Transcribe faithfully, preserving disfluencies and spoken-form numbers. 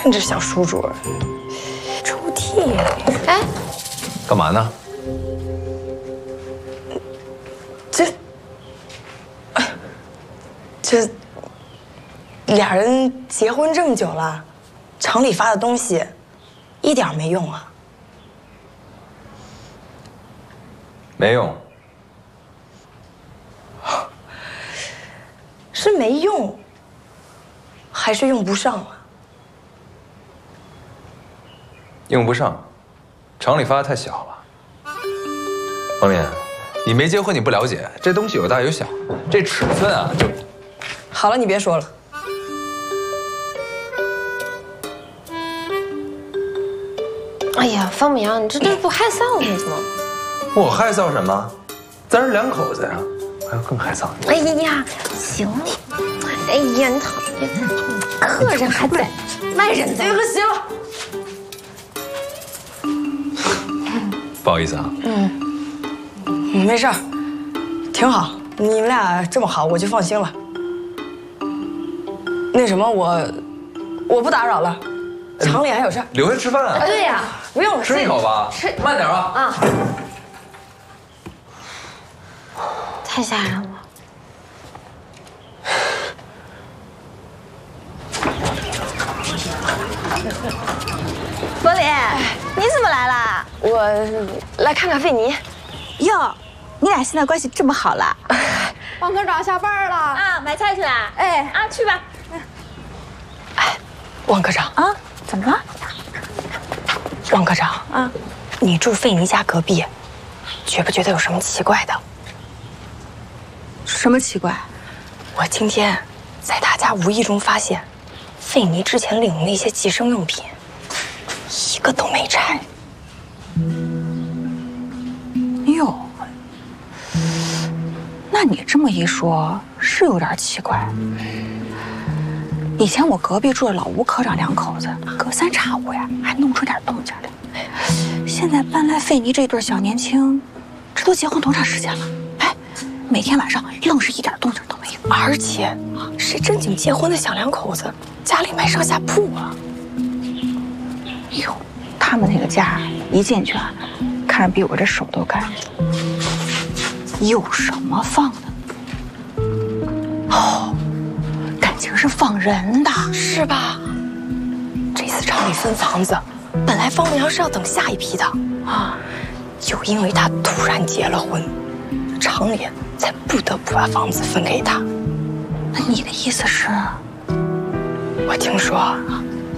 看这小书桌，抽屉呀！ 哎， 干嘛呢？ 这，这，俩人结婚这么久了，厂里发的东西，一点没用啊。 没用。 是没用，还是用不上啊？ 用不上，厂里发的太小了。王林，你没结婚，你不了解，这东西有大有小，这尺寸啊就…… 好了，你别说了。 哎呀，方明阳，你这这不害臊你怎么？ 我害臊什么？咱是两口子呀，还有更害臊你。 哎呀，行了，哎呀，你讨厌，客人还在，外人在。 行了行了。 不好意思啊。 嗯，没事儿，挺好。你们俩这么好，我就放心了。那什么，我我不打扰了，厂里还有事儿。 留下吃饭啊。 对呀， 不用了， 吃一口吧， 吃慢点啊。 啊，太吓人了。 伯林，你怎么来啦？ 我来看看费尼。 哟，你俩现在关系这么好了？ 王科长下班了啊，买菜去了。 哎啊，去吧。 哎，王科长啊，怎么了？ 王科长啊， 你住费尼家隔壁，觉不觉得有什么奇怪的？ 什么奇怪？ 我今天在他家无意中发现，费尼之前领的那些计生用品，一个都没拆。 哟，那你这么一说，是有点奇怪。以前我隔壁住的老吴科长两口子，隔三差五呀还弄出点动静来。现在搬来费尼这对小年轻，这都结婚多长时间了？哎，每天晚上愣是一点动静都没有。 而且，谁正经结婚的小两口子，家里买上下铺啊？ 哟，他们那个家一进去啊，看着比我这手都干净。有什么放的？哦，感情是放人的， 是吧？这次厂里分房子，本来方明阳是要等下一批的啊，就因为他突然结了婚，厂里才不得不把房子分给他。 那你的意思是？ 我听说